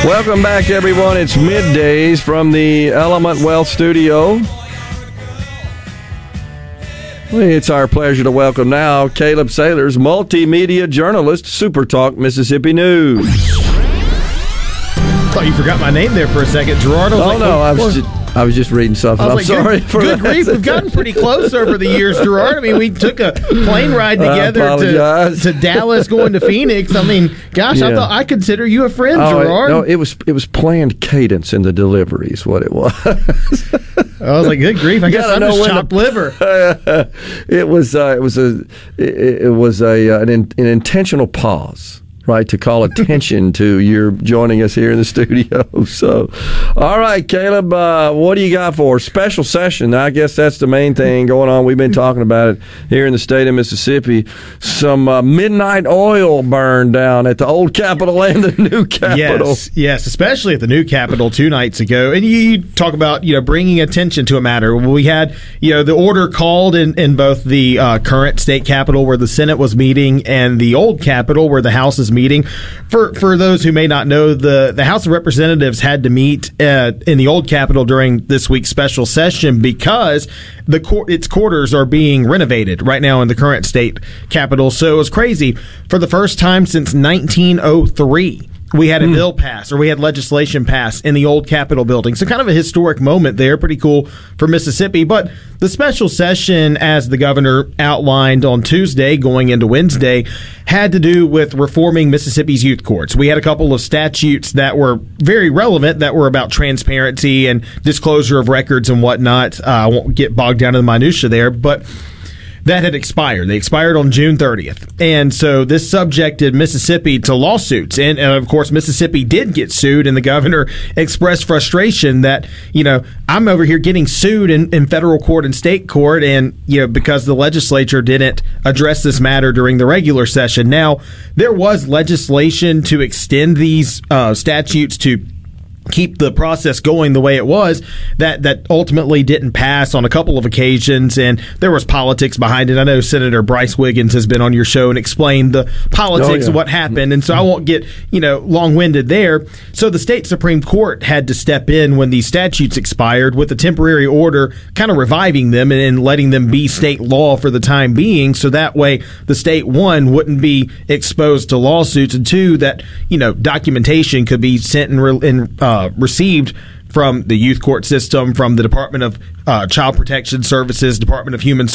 Welcome back, everyone. It's middays from the Element Wealth Studio. It's our pleasure to welcome now Caleb Sailors, multimedia journalist, Super Talk Mississippi News. Thought you forgot my name there for a second, Gerard. I was just reading something. I'm sorry for good grief. We've gotten pretty close over the years, Gerard. I mean, we took a plane ride together to Dallas, going to Phoenix. I mean, gosh, yeah. I consider you a friend, Gerard. No, it was planned cadence in the deliveries. What it was. I was like, good grief! I guess I'm just chopped liver. It was an intentional pause. Right, to call attention to your joining us here in the studio. So, all right, Caleb, what do you got for special session? I guess that's the main thing going on. We've been talking about it here in the state of Mississippi. Some midnight oil burned down at the old Capitol and the new Capitol. Yes, especially at the new Capitol 2 nights ago. And you talk about bringing attention to a matter. We had the order called in both the current state Capitol where the Senate was meeting and the old Capitol where the House is meeting. For those who may not know, the House of Representatives had to meet in the old Capitol during this week's special session because its quarters are being renovated right now in the current state Capitol. So it was crazy. For the first time since 1903, we had a bill pass, or we had legislation pass in the old Capitol building. So kind of a historic moment there. Pretty cool for Mississippi. But the special session, as the governor outlined on Tuesday going into Wednesday, had to do with reforming Mississippi's youth courts. We had a couple of statutes that were very relevant that were about transparency and disclosure of records and whatnot. I won't get bogged down in the minutia there, but that had expired. They expired on June 30th. And so this subjected Mississippi to lawsuits. And of course, Mississippi did get sued, and the governor expressed frustration that, I'm over here getting sued in federal court and state court, and, because the legislature didn't address this matter during the regular session. Now, there was legislation to extend these statutes to keep the process going the way it was, that ultimately didn't pass on a couple of occasions, and there was politics behind it. I know Senator Bryce Wiggins has been on your show and explained the politics of what happened, and so I won't get long-winded there. So the state Supreme Court had to step in when these statutes expired with a temporary order kind of reviving them and letting them be state law for the time being, so that way the state, one, wouldn't be exposed to lawsuits, and two, that documentation could be sent and received from the youth court system, from the Department of Child Protection Services, Department of Human